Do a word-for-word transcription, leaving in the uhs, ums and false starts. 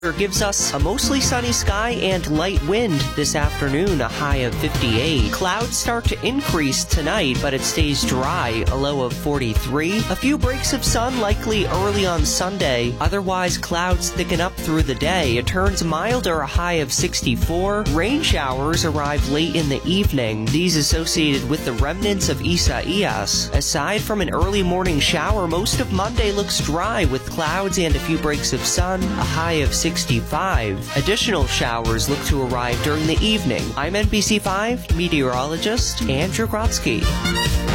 gives us a mostly sunny sky and light wind this afternoon, a high of fifty-eight. Clouds start to increase tonight, but it stays dry, a low of forty-three. A few breaks of sun likely early on Sunday. Otherwise, clouds thicken up through the day. It turns milder, a high of sixty-four. Rain showers arrive late in the evening. These associated with the remnants of Isaias. Aside from an early morning shower, most of Monday looks dry with clouds and a few breaks of sun, a high of sixty-five. Additional showers look to arrive during the evening. I'm N B C five meteorologist Andrew Grotsky.